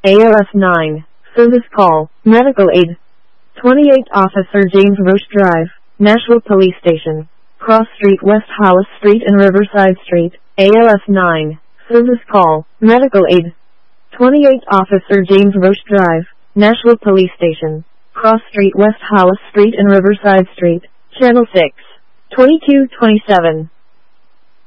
ALS 9. Service call. Medical aid. 28 Officer James Roche Drive, Nashville Police Station. Cross Street, West Hollis Street and Riverside Street. ALS 9. Service call. Medical aid. 28 Officer James Roche Drive, Nashville Police Station. Cross Street, West Hollis Street and Riverside Street. Channel 6. 2227.